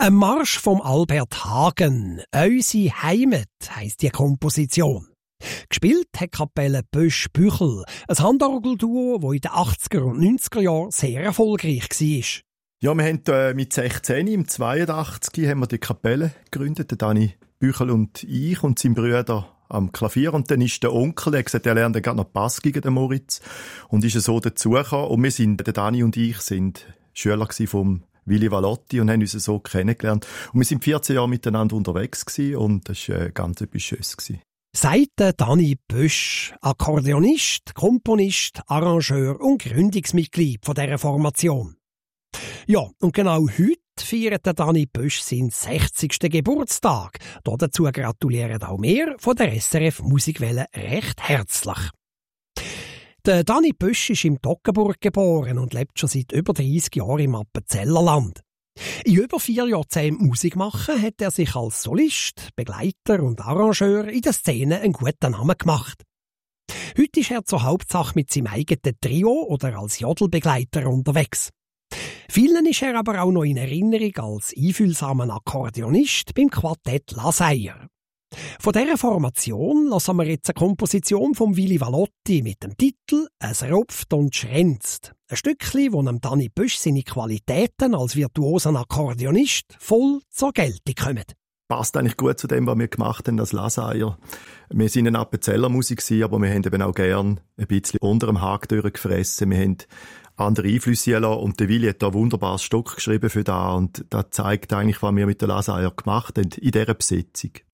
Ein Marsch vom Albert Hagen, «Unsere Heimat» heisst die Komposition. Gespielt hat Kapelle Bösch-Büchel, ein Handorgelduo, das in den 80er und 90er Jahren sehr erfolgreich war. Ja, wir haben mit 16, im 82, haben wir die Kapelle gegründet, der Dani Büchel und ich und sein Bruder am Klavier. Und dann ist der Onkel, der gesagt, er lernt gerade noch Bass gegen den Moritz und ist so dazugekommen. Und der Dani und ich sind Schüler vom Willi Valotti und haben uns so kennengelernt. Und wir sind 14 Jahre miteinander unterwegs gewesen und das war ganz etwas Schönes gewesen. Sagt Dani Bösch, Akkordeonist, Komponist, Arrangeur und Gründungsmitglied von dieser Formation. Ja, und genau heute feiert Dani Bösch seinen 60. Geburtstag. Dazu gratulieren auch wir von der SRF Musikwelle recht herzlich. Der Dani Bösch ist im Toggenburg geboren und lebt schon seit über 30 Jahren im Appenzellerland. In über 4 Jahrzehnten Musik machen hat er sich als Solist, Begleiter und Arrangeur in der Szene einen guten Namen gemacht. Heute ist er zur Hauptsache mit seinem eigenen Trio oder als Jodelbegleiter unterwegs. Vielen ist er aber auch noch in Erinnerung als einfühlsamer Akkordeonist beim Quartett Laseyer. Von dieser Formation hören wir jetzt eine Komposition von Willi Valotti mit dem Titel «Es rupft und schrenzt». Ein Stückchen, wo dem Dani Bösch seine Qualitäten als virtuoser Akkordeonist voll zur Geltung kommen. Passt eigentlich gut zu dem, was wir gemacht haben als Laseyer. Wir sind eine Appenzeller Musik, aber wir haben eben auch gern ein bisschen unter dem Haken durchgefressen. Wir haben andere Einflüsse gelassen und der Willi hat da ein wunderbares Stück geschrieben für das und das zeigt eigentlich, was wir mit der Laseyer gemacht haben in dieser Besetzung.